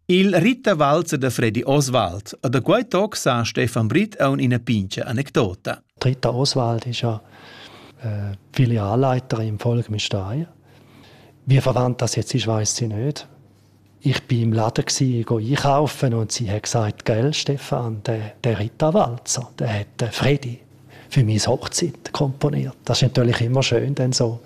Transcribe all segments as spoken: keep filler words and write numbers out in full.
Il Rita Valzer de Freddy Oswald e da quei toc sa Stefan Britt aun ina pincha anecdota. Rita Oswald ist ja äh, Filialleiterin im Folgemisteien. Wie verwandt das jetzt ist, weiss sie nicht. Ich war im Laden, einkaufen und sie hat gesagt, gell, Stefan, der, der Rita Walzer, der hat äh, Freddy für meine Hochzeit komponiert. Das ist natürlich immer schön, denn so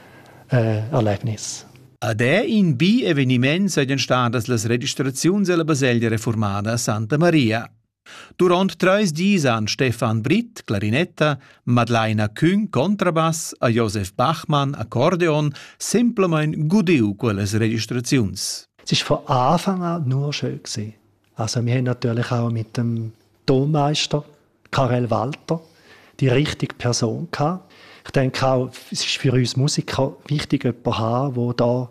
äh, Erlebnis. A de in bi eveniment seien stadas las registraziuns e la Baselgia Reformada a Santa Maria. Durant treis dis an Stefan Britt, clarinetta, Madeleina Küng, contrabass, a Josef Bachmann, Akkordeon, semplamein gudiu quelles registraziuns. Es war von Anfang an nur schön. Also wir haben natürlich auch mit dem Tonmeister Karel Walter die richtige Person gehabt. Ich denke auch, es ist für uns Musiker wichtig, jemanden zu haben, der da,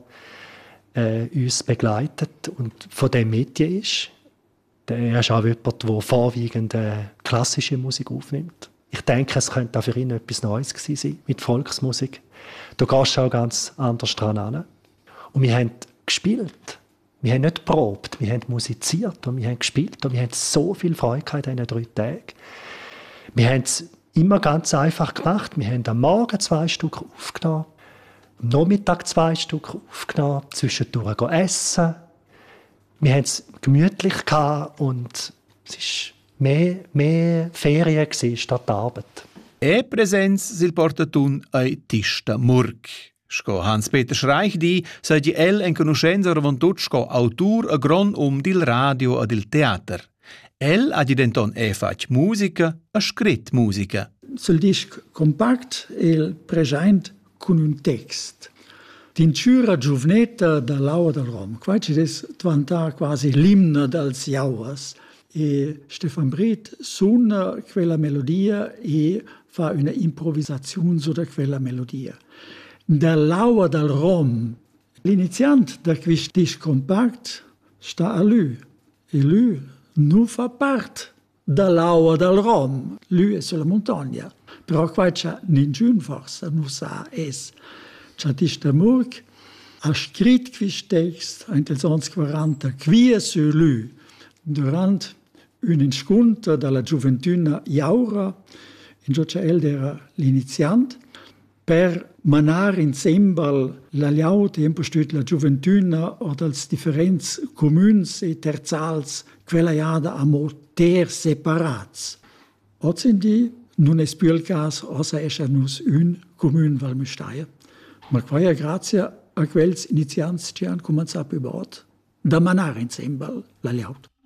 äh, uns begleitet und von dem Medien ist. Er ist auch jemand, der vorwiegend äh, klassische Musik aufnimmt. Ich denke, es könnte auch für ihn etwas Neues gewesen sein mit Volksmusik. Da gehst du auch ganz anders dran an. Und wir haben gespielt. Wir haben nicht geprobt, wir haben musiziert und wir haben gespielt und wir haben so viel Freude in diesen drei Tagen. Wir haben es immer ganz einfach gemacht. Wir haben am Morgen zwei Stück aufgenommen, am Nachmittag zwei Stück aufgenommen, zwischendurch essen. Wir haben es gemütlich gehabt und es war mehr, mehr Ferien statt Arbeit. E presenz sil portatun ai Tista Murg. Sco Hans-Peter Schreich di sei di el en conoscenza ravantutschko autur a gron um dil radio ad il teater. El ha di denton e fac musica, a scrit musica. Sul disc compact el present con un text. Tintura giovnetta da Laura del Rom. Quasi des diventa quasi l'imne dels jauers. E Stefan Britt suona quella melodia e fa una improvvisazione su quella melodia. Da Laura del Rom, l'iniziante da questo disc compact sta a lui. E lui non fa parte da Laura del Rom. Lui è sulla montagna. Però qua c'è nessuno forse, non sa es. C'è Tista Murg ha scritto questo testo nel millenovecentoquaranta qui su lui durante un incontro della gioventù Jaura, in cui egli era l'iniziante, per manare insieme la liaute in postut la gioventù o delle differenze comuni e terzals, quella iada a moter separats. Oggi non è più il caso, osa è un comune valmestaia. Ma qua è grazie a quels inizianti che hanno cominciato a da manare insieme la liaute.